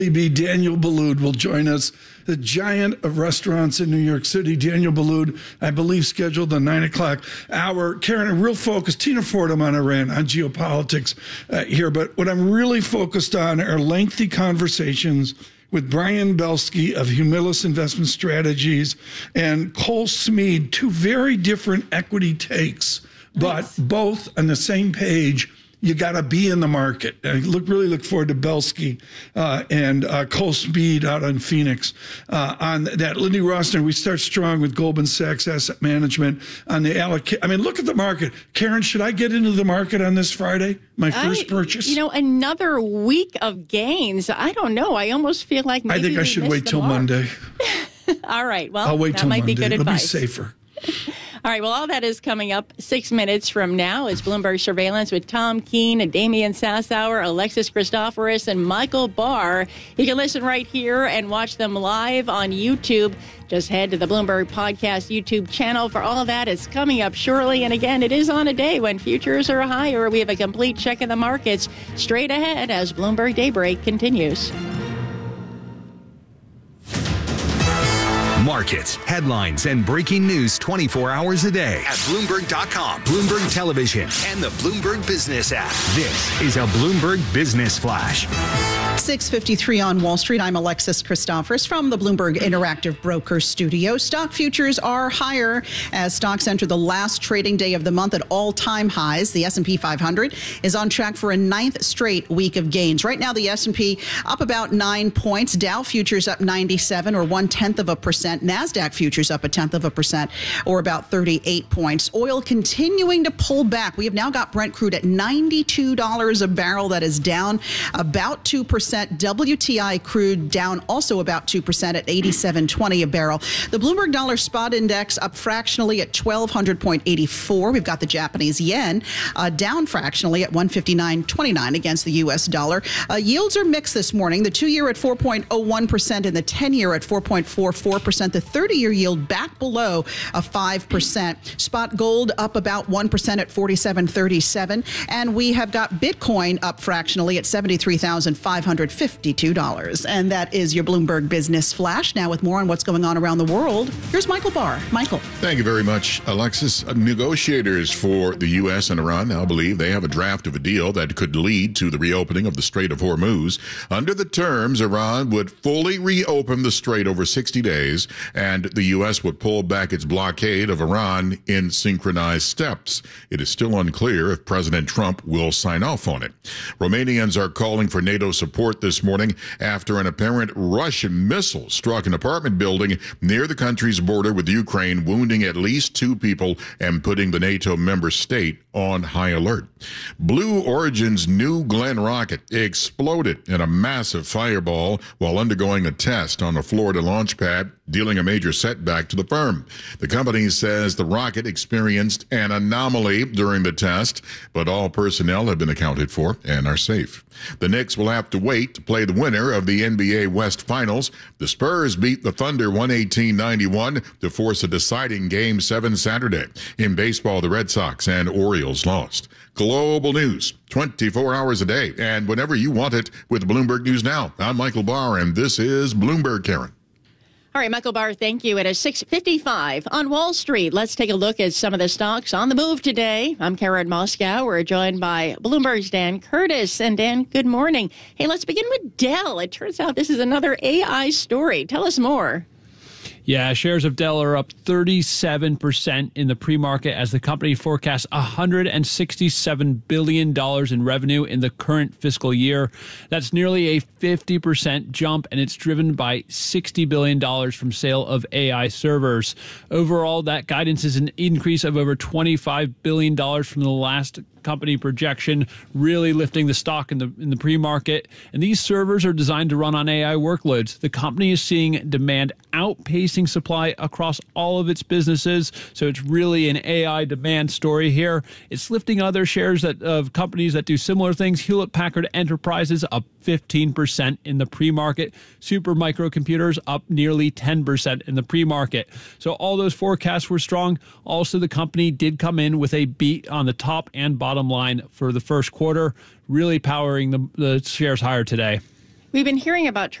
Daniel Boulud will join us, the giant of restaurants in New York City. Daniel Boulud, I believe, scheduled the 9 o'clock hour. Karen, a real focus. Tina Ford, I'm on Iran, on geopolitics here. But what I'm really focused on are lengthy conversations with Brian Belsky of Humilus Investment Strategies and Cole Smead, two very different equity takes, but both on the same page. You got to be in the market. I really look forward to Belsky and Cole Smead out on Phoenix. On that, Lindy Rossner, we start strong with Goldman Sachs Asset Management on the allocate. I mean, look at the market. Karen, should I get into the market on this Friday? My first purchase? You know, another week of gains. I don't know. I almost feel like maybe I think I should wait till Monday. All right. Well, I'll wait till might Monday. Be good It'll advice. be safer. All right, well, all that is coming up 6 minutes from now. It's Bloomberg Surveillance with Tom Keene and Damian Sassower, Alexis Christoforous, and Michael Barr. You can listen right here and watch them live on YouTube. Just head to the Bloomberg Podcast YouTube channel for all of that. It's coming up shortly. And again, it is on a day when futures are higher. We have a complete check of the markets straight ahead as Bloomberg Daybreak continues. Markets, headlines, and breaking news 24 hours a day at Bloomberg.com, Bloomberg Television, and the Bloomberg Business app. This is a Bloomberg Business Flash. 6:53 on Wall Street. I'm Alexis Christoforous from the Bloomberg Interactive Brokers Studio. Stock futures are higher as stocks enter the last trading day of the month at all-time highs. The S&P 500 is on track for a ninth straight week of gains. Right now, the S&P up about 9 points. Dow futures up 97 or 0.1%. NASDAQ futures up 0.1% or about 38 points. Oil continuing to pull back. We have now got Brent crude at $92 a barrel. That is down about 2%. WTI crude down also about 2% at $87.20 a barrel. The Bloomberg Dollar Spot Index up fractionally at 1,200.84. We've got the Japanese yen down fractionally at 159.29 against the U.S. dollar. Yields are mixed this morning. The 2-year at 4.01% and the 10-year at 4.44%. The 30-year yield back below 5%. Spot gold up about 1% at 47.37. And we have got Bitcoin up fractionally at $73,552. And that is your Bloomberg Business Flash. Now with more on what's going on around the world, here's Michael Barr. Michael. Thank you very much, Alexis. Negotiators for the U.S. and Iran now believe they have a draft of a deal that could lead to the reopening of the Strait of Hormuz. Under the terms, Iran would fully reopen the strait over 60 days, and the U.S. would pull back its blockade of Iran in synchronized steps. It is still unclear if President Trump will sign off on it. Romanians are calling for NATO support this morning after an apparent Russian missile struck an apartment building near the country's border with Ukraine, wounding at least 2 people and putting the NATO member state on high alert. Blue Origin's New Glenn rocket exploded in a massive fireball while undergoing a test on a Florida launch pad, dealing a major setback to the firm. The company says the rocket experienced an anomaly during the test, but all personnel have been accounted for and are safe. The Knicks will have to wait to play the winner of the NBA West Finals. The Spurs beat the Thunder 118-91 to force a deciding Game 7 Saturday. In baseball, the Red Sox and Orioles lost. Global news, 24 hours a day, and whenever you want it with Bloomberg News Now. I'm Michael Barr, and this is Bloomberg, Karen. All right, Michael Barr, thank you. At 6:55 on Wall Street, let's take a look at some of the stocks on the move today. I'm Karen Moscow. We're joined by Bloomberg's Dan Curtis. And Dan, good morning. Hey, let's begin with Dell. It turns out this is another AI story. Tell us more. Yeah, shares of Dell are up 37% in the pre-market as the company forecasts $167 billion in revenue in the current fiscal year. That's nearly a 50% jump, and it's driven by $60 billion from sale of AI servers. Overall, that guidance is an increase of over $25 billion from the last company projection, really lifting the stock in the pre-market. And these servers are designed to run on AI workloads. The company is seeing demand outpacing supply across all of its businesses. So it's really an AI demand story here. It's lifting other shares of companies that do similar things. Hewlett-Packard Enterprises up 15% in the pre-market. Super Microcomputers up nearly 10% in the pre-market. So all those forecasts were strong. Also, the company did come in with a beat on the top and bottom line for the first quarter, really powering the shares higher today. We've been hearing about